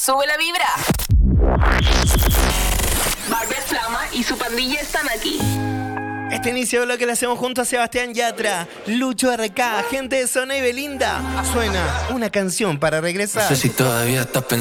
Sube la vibra. Barbet Flama y su pandilla están aquí. Este inicio de bloque lo hacemos junto a Sebastián Yatra, Lucho RK, gente de Zona y Belinda. Suena una canción para regresar. No sé si todavía estás pensando.